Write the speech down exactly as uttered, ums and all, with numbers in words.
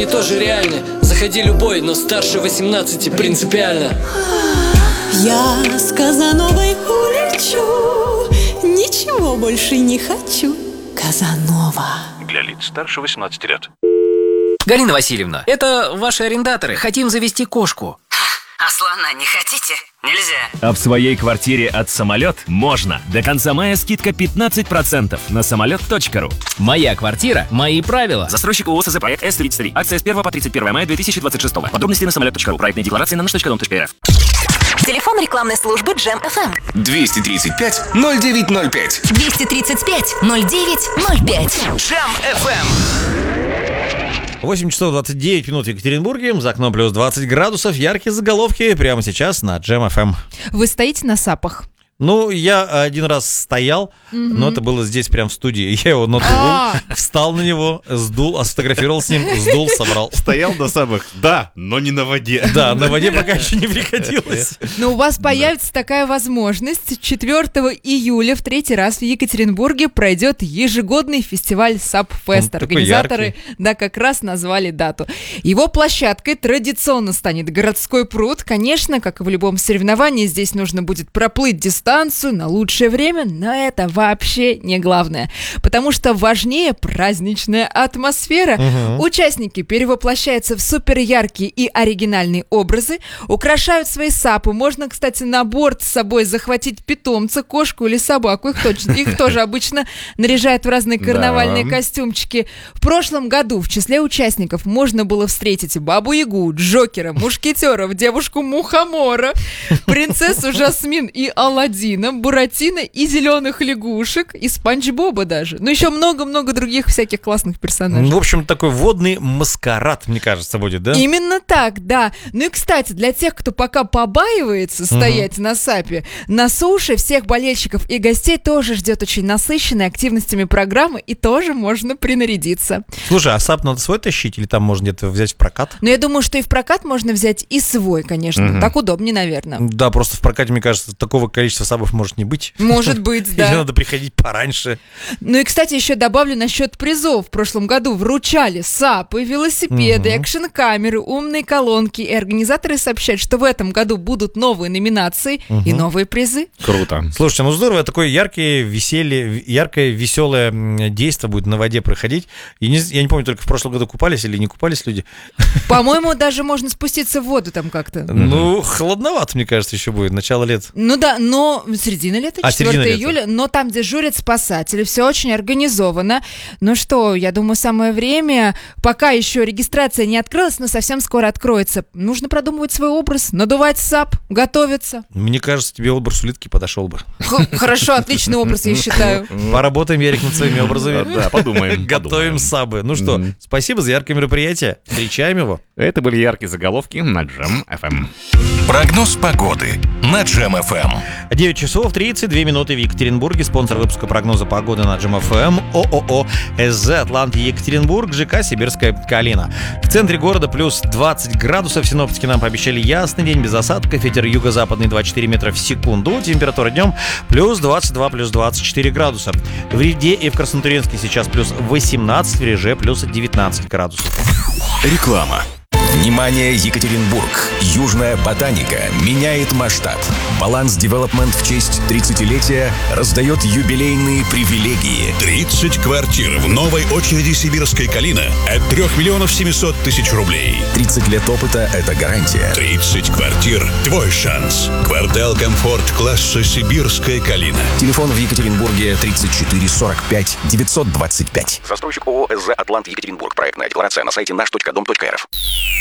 они тоже реальны. Заходи любой, но старше восемнадцати принципиально. Я с Казановой улечу, ничего больше не хочу. Казанова. Для лиц старше восемнадцати лет. Галина Васильевна, это ваши арендаторы. Хотим завести кошку. А слона не хотите? Нельзя. А в своей квартире от «Самолет» можно. До конца мая скидка пятнадцать процентов на самолет точка ру. Моя квартира, мои правила. Застройщик ООО СЗ проект С тридцать три. Акция с первого по тридцать первое мая две тысячи двадцать шестого. Подробности на самолет точка ру. Проектная декларация на наш точка дом точка эр эф. Телефон рекламной службы Джем эф эм. двести тридцать пять ноль девять ноль пять. двести тридцать пять ноль девять ноль пять. Джем эф эм. восемь часов двадцать девять минут в Екатеринбурге. За окном плюс двадцать градусов. Яркие заголовки прямо сейчас на Джем эф эм. Вы стоите на сапах? Ну, я один раз стоял, mm-hmm. но это было здесь, прям в студии. Я его надул, а! встал на него, сдул, сфотографировал с ним, сдул, собрал. Стоял на самых, да, но не на воде. Да, на воде пока еще не приходилось. Но у вас появится такая возможность. четвёртого июля в третий раз в Екатеринбурге пройдет ежегодный фестиваль САП-фест. Организаторы, да, как раз назвали дату. Его площадкой традиционно станет городской пруд. Конечно, как и в любом соревновании, здесь нужно будет проплыть дистанцию на лучшее время, но это вообще не главное, потому что важнее праздничная атмосфера. Угу. Участники перевоплощаются в суперяркие и оригинальные образы, украшают свои сапы. Можно, кстати, на борт с собой захватить питомца, кошку или собаку. Их, точно, их тоже обычно наряжают в разные карнавальные да. костюмчики. В прошлом году в числе участников можно было встретить Бабу-Ягу, Джокера, Мушкетеров, девушку-мухомора, принцессу Жасмин и Аладдина, Буратино и зеленых лягушек, и Спанч Боба даже. Ну, еще много-много других всяких классных персонажей. Ну, в общем, такой водный маскарад, мне кажется, будет, да? Именно так, да. Ну и, кстати, для тех, кто пока побаивается стоять угу. на САПе, на суше всех болельщиков и гостей тоже ждет очень насыщенной активностями программы, и тоже можно принарядиться. Слушай, а САП надо свой тащить или там можно где-то взять в прокат? Ну, я думаю, что и в прокат можно взять и свой, конечно. Угу. Так удобнее, наверное. Да, просто в прокате, мне кажется, такого количества САПов может не быть. Может быть, да. Или надо приходить пораньше. Ну и, кстати, еще добавлю насчет призов. В прошлом году вручали САПы, велосипеды, угу. экшн-камеры, умные колонки. И организаторы сообщают, что в этом году будут новые номинации угу. и новые призы. Круто. Слушайте, ну здорово. Такое яркое веселье, яркое, веселое действие будет на воде проходить. И не, я не помню, только в прошлом году купались или не купались люди. По-моему, даже можно спуститься в воду там как-то. Ну, холодновато, мне кажется, еще будет. Начало лета. Ну да, но середина лета, а, четвёртого июля, но там дежурят спасатели, все очень организовано. Ну что, я думаю, самое время, пока еще регистрация не открылась, но совсем скоро откроется. Нужно продумывать свой образ, надувать САП, готовиться. Мне кажется, тебе образ улитки подошел бы. Хорошо, отличный образ, я считаю. Поработаем, Ярик, над своими образами. Да, подумаем. Готовим САПы. Ну что, спасибо за яркое мероприятие. Встречаем его. Это были яркие заголовки на Джем эф эм. Прогноз погоды на Джем эф эм. девять часов тридцать две минуты в Екатеринбурге. Спонсор выпуска прогноза погоды на Джем эф эм ООО СЗ Атлант Екатеринбург, ЖК Сибирская Калина. В центре города плюс двадцать градусов. Синоптики нам пообещали ясный день без осадков. Ветер юго-западный двадцать четыре метра в секунду. Температура днем плюс двадцать два, плюс двадцать четыре градуса. В Риде и в Краснотурьинске сейчас плюс восемнадцать, в Реже плюс девятнадцать градусов. Реклама. Внимание, Екатеринбург! Южная ботаника меняет масштаб. Баланс Девелопмент в честь тридцатилетия раздает юбилейные привилегии. тридцать квартир в новой очереди Сибирской Калина от трех миллионов семисот тысяч рублей. тридцать лет опыта – это гарантия. тридцать квартир – твой шанс. Квартал комфорт класса Сибирская Калина. Телефон в Екатеринбурге тридцать четыре сорок пять девятьсот двадцать пять. Застройщик ООО СЗ Атлант Екатеринбург. Проектная декларация на сайте наш точка дом точка эр эф.